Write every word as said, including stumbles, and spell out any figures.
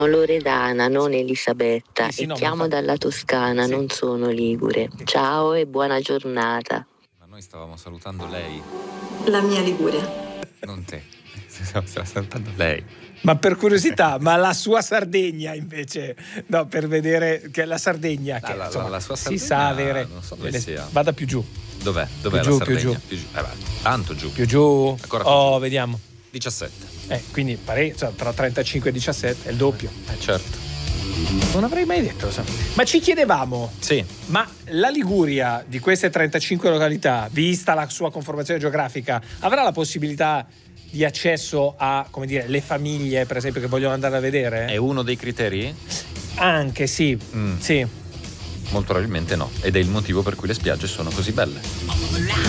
Loredana, non Elisabetta, Sì, sì, e no, ma chiamo infatti- dalla Toscana, Sì. non sono ligure. Ciao e buona giornata. Ma noi stavamo salutando lei, La mia Liguria. non te. Stiamo salutando lei. Ma per curiosità, ma la sua Sardegna invece, no, per vedere che la Sardegna che Ah, la- insomma, la- la sua si Sardegna, sa avere. non so dove Bene, sia. vada più giù, Dov'è? Dov'è Più la giù, più Sardegna? giù. Eh, beh, tanto giù. più giù. Ancora più Oh, giù. vediamo. diciassette. Eh, quindi pare, cioè, tra trentacinque e diciassette è il doppio. Eh, certo. Non avrei mai detto, so. Ma ci chiedevamo, Sì. ma la Liguria di queste trentacinque località, vista la sua conformazione geografica, avrà la possibilità di accesso a, come dire, le famiglie, per esempio, che vogliono andare a vedere? È uno dei criteri? Anche sì, Mm. sì. Molto probabilmente no. Ed è il motivo per cui le spiagge sono così belle.